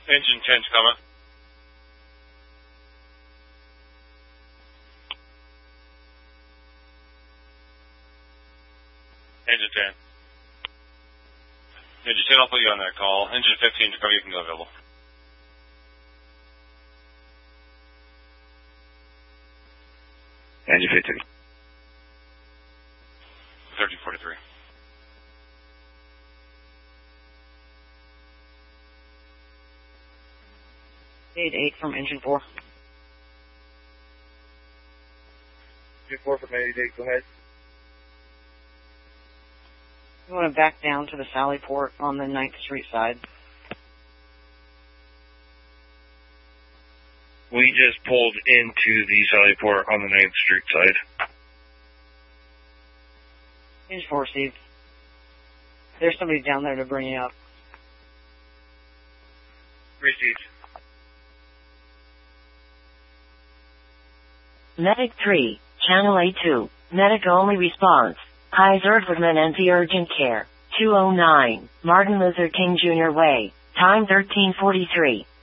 Engine 10's coming. Engine 10. Engine 10, I'll put you on that call. Engine 15 to come, you can go available. Engine 15. 1343. Eight from Engine 4. Engine 4 from 88, go ahead. You want to back down to the Sally Port on the 9th Street side. We just pulled into the Sally Port on the 9th Street side. Engine 4 received. There's somebody down there to bring you up. Received. Medic 3, Channel A2, Medic only response. Kaiser Woodman and the Urgent Care, 209, Martin Luther King Jr. Way, time 13:43.